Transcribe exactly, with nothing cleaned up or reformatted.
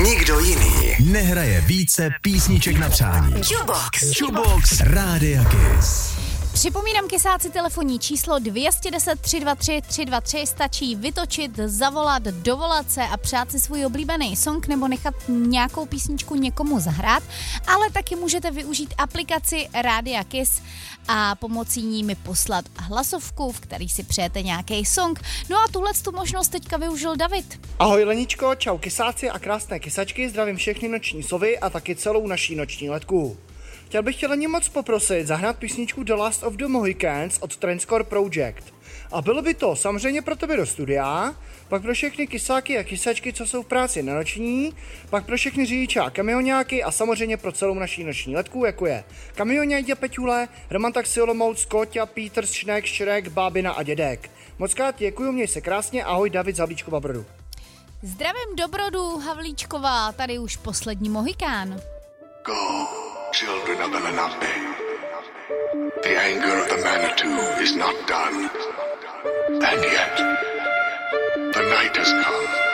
Nikdo jiný nehraje více písniček na přání. Jukebox. Jukebox Rádia Kiss. Připomínám kysáci telefonní číslo dvě deset tři dva tři tři dva tři, stačí vytočit, zavolat, dovolat se a přát si svůj oblíbený song nebo nechat nějakou písničku někomu zahrát, ale taky můžete využít aplikaci Rádia Kiss a pomocí ní mi poslat hlasovku, v který si přejete nějaký song. No a tuhle tu možnost teďka využil David. Ahoj Leničko, čau kysáci a krásné kysačky, zdravím všechny noční sovy a taky celou naší noční letku. Chtěl bych tě Leni moc poprosit zahrát písničku The Last of the Mohicans od Trendscore Project. A bylo by to samozřejmě pro tebe do studia, pak pro všechny kysáky a kysačky, co jsou v práci na noční, pak pro všechny řidiče a kamionáky a samozřejmě pro celou naší noční letku, jako je Kamioňajďa Peťule, Roman Taxi Olomouc, Kóťa, Peters, Šnek, Šrek, Bábina a Dědek. Moc krát děkuju, měj se krásně, ahoj David z Havlíčkova Brodu. Zdravím do Brodu, Havlíčková, tady už poslední Mohikán. Go, children of the Lenape. The anger of the Manitou is not done. And yet, the night has come.